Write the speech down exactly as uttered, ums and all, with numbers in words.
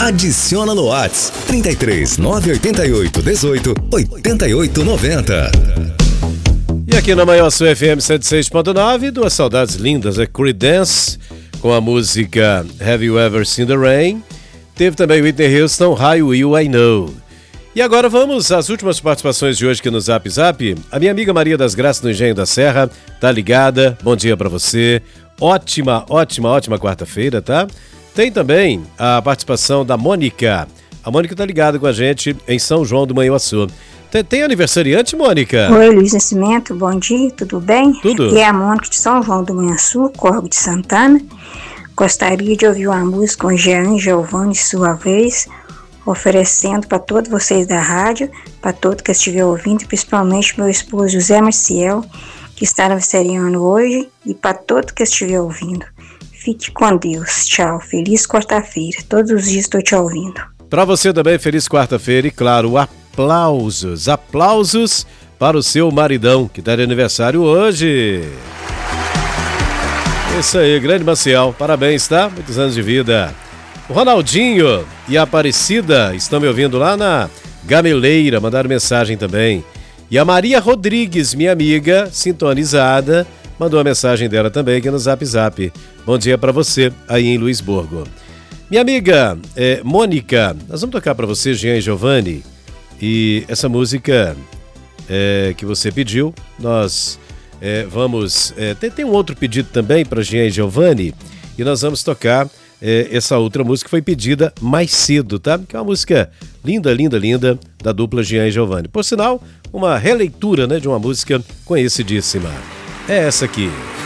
Adiciona no WhatsApp trinta e três, nove oito oito, dezoito, oitenta e oito noventa. E aqui na Maior Sul F M cento e seis ponto nove, duas saudades lindas, é Creedence com a música Have You Ever Seen the Rain? Teve também Whitney Houston, How Will I Know? E agora vamos às últimas participações de hoje aqui no Zap Zap. A minha amiga Maria das Graças do Engenho da Serra tá ligada, bom dia pra você. Ótima, ótima, ótima quarta-feira, tá? Tem também a participação da Mônica. A Mônica tá ligada com a gente em São João do Manhuaçu. Tem, tem aniversariante, Mônica? Oi, Luiz Nascimento, bom dia, tudo bem? Tudo. Aqui é a Mônica de São João do Manhuaçu, Corvo de Santana. Gostaria de ouvir uma música com Jean Giovanni, sua vez, oferecendo para todos vocês da rádio, para todos que estiver ouvindo, principalmente meu esposo José Marciel, que está aniversariando hoje, e para todos que estiver ouvindo. Fique com Deus. Tchau. Feliz quarta-feira. Todos os dias estou te ouvindo. Para você também, feliz quarta-feira e, claro, aplausos. Aplausos para o seu maridão, que está de aniversário hoje. Isso aí, grande Maciel. Parabéns, tá? Muitos anos de vida. O Ronaldinho e a Aparecida estão me ouvindo lá na Gameleira. Mandaram mensagem também. E a Maria Rodrigues, minha amiga, sintonizada, mandou a mensagem dela também aqui no Zap Zap. Bom dia para você aí em Luisburgo. Minha amiga é, Mônica, nós vamos tocar para você, Jean e Giovanni. E essa música é, que você pediu, nós é, vamos... É, tem, tem um outro pedido também para Jean e Giovanni. E nós vamos tocar é, essa outra música que foi pedida mais cedo, tá? Que é uma música linda, linda, linda da dupla Jean e Giovanni. Por sinal, uma releitura, né, de uma música conhecidíssima. É essa aqui.